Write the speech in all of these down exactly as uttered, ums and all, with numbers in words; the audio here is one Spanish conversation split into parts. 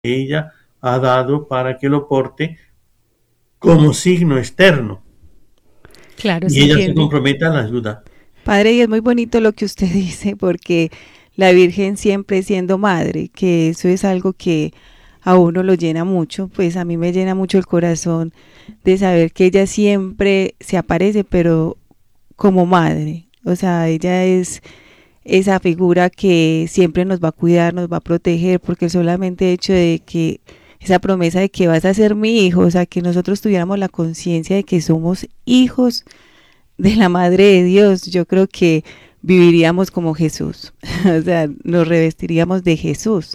ella ha dado para que lo porte como signo externo. Claro, se Y ella se entiende. compromete a la ayuda. Padre, y es muy bonito lo que usted dice, porque la Virgen siempre siendo madre, que eso es algo que a uno lo llena mucho, pues a mí me llena mucho el corazón de saber que ella siempre se aparece, pero como madre. O sea, ella es esa figura que siempre nos va a cuidar, nos va a proteger, porque solamente el hecho de que esa promesa de que vas a ser mi hijo, o sea, que nosotros tuviéramos la conciencia de que somos hijos de la Madre de Dios, yo creo que viviríamos como Jesús, o sea, nos revestiríamos de Jesús.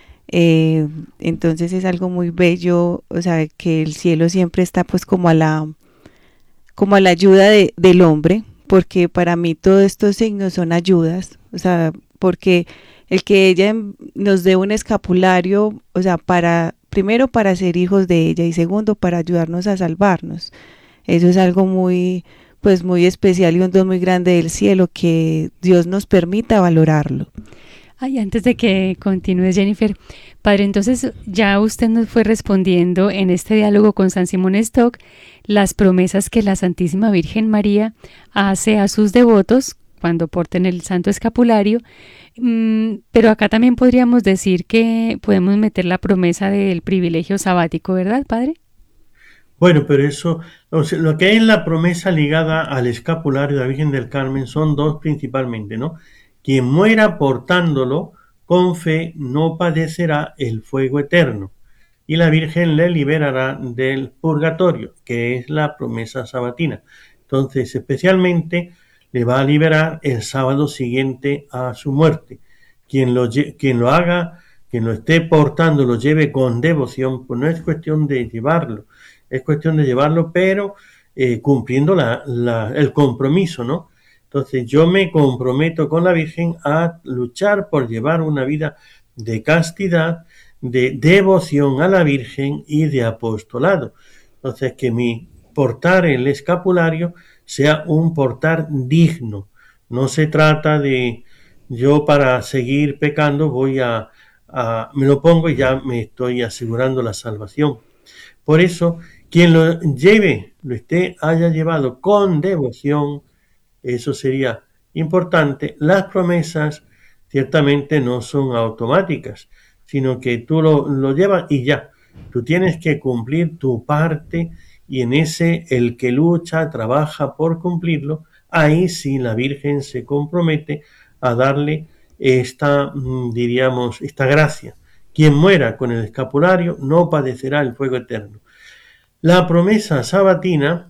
Eh, entonces es algo muy bello, o sea, que el cielo siempre está pues como a la, como a la ayuda de, del hombre, porque para mí todos estos signos son ayudas, o sea, porque el que ella nos dé un escapulario, o sea, para, primero para ser hijos de ella y segundo para ayudarnos a salvarnos. Eso es algo muy, pues muy especial y un don muy grande del cielo que Dios nos permita valorarlo. Ay, antes de que continúes, Jennifer, padre, entonces ya usted nos fue respondiendo en este diálogo con San Simón Stock las promesas que la Santísima Virgen María hace a sus devotos cuando porten el Santo Escapulario, mm, pero acá también podríamos decir que podemos meter la promesa del privilegio sabático, ¿verdad, padre? Bueno, pero eso, o sea, lo que hay en la promesa ligada al escapulario de la Virgen del Carmen son dos principalmente, ¿no? Quien muera portándolo con fe no padecerá el fuego eterno y la Virgen le liberará del purgatorio, que es la promesa sabatina. Entonces, especialmente le va a liberar el sábado siguiente a su muerte. Quien lo, quien lo haga, quien lo esté portando, lo lleve con devoción, pues no es cuestión de llevarlo, es cuestión de llevarlo, pero eh, cumpliendo la, la, el compromiso, ¿no? Entonces yo me comprometo con la Virgen a luchar por llevar una vida de castidad, de devoción a la Virgen y de apostolado. Entonces que mi portar el escapulario sea un portar digno. No se trata de yo para seguir pecando voy a, a me lo pongo y ya me estoy asegurando la salvación. Por eso, quien lo lleve, lo esté, haya llevado con devoción, eso sería importante. Las promesas ciertamente no son automáticas, sino que tú lo, lo llevas y ya. Tú tienes que cumplir tu parte y en ese el que lucha, trabaja por cumplirlo, ahí sí la Virgen se compromete a darle esta, diríamos, esta gracia. Quien muera con el escapulario no padecerá el fuego eterno. La promesa sabatina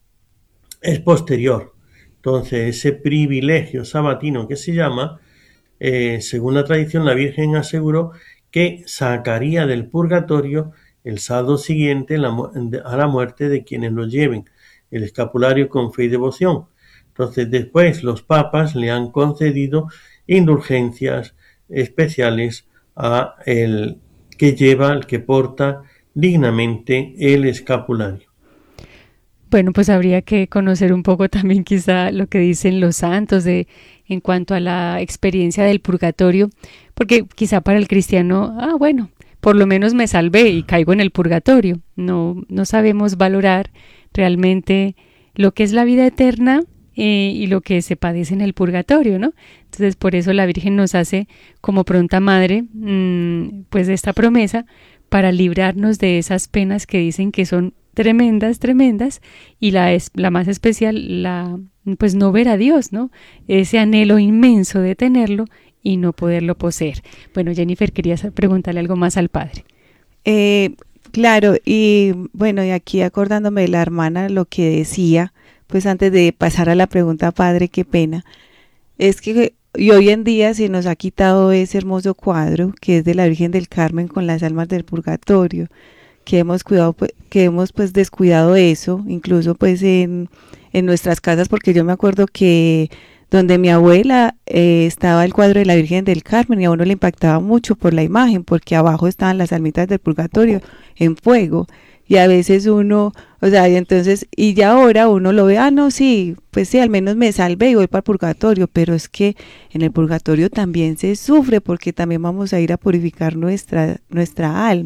es posterior. Entonces, ese privilegio sabatino que se llama, eh, según la tradición, la Virgen aseguró que sacaría del purgatorio el sábado siguiente a la muerte de quienes lo lleven, el escapulario con fe y devoción. Entonces, después los papas le han concedido indulgencias especiales a el que lleva, el que porta dignamente el escapulario. Bueno, pues habría que conocer un poco también quizá lo que dicen los santos de en cuanto a la experiencia del purgatorio, porque quizá para el cristiano, ah, bueno, por lo menos me salvé y caigo en el purgatorio. No, no sabemos valorar realmente lo que es la vida eterna eh, y lo que se padece en el purgatorio, ¿no? Entonces, por eso la Virgen nos hace como pronta madre, mmm, pues esta promesa para librarnos de esas penas que dicen que son tremendas, tremendas, y la, es, la más especial, la, pues no ver a Dios, ¿no? Ese anhelo inmenso de tenerlo y no poderlo poseer. Bueno, Jennifer, querías preguntarle algo más al padre. Eh, claro, y bueno, y aquí acordándome de la hermana, lo que decía, pues antes de pasar a la pregunta, padre, qué pena, es que y hoy en día se nos ha quitado ese hermoso cuadro que es de la Virgen del Carmen con las almas del purgatorio, que hemos cuidado, que hemos pues descuidado eso, incluso pues en, en nuestras casas, porque yo me acuerdo que donde mi abuela eh, estaba el cuadro de la Virgen del Carmen y a uno le impactaba mucho por la imagen, porque abajo estaban las almitas del purgatorio en fuego. Y a veces uno, o sea, y entonces, y ya ahora uno lo ve, ah, no, sí, pues sí, al menos me salvé y voy para el purgatorio, pero es que en el purgatorio también se sufre porque también vamos a ir a purificar nuestra, nuestra alma.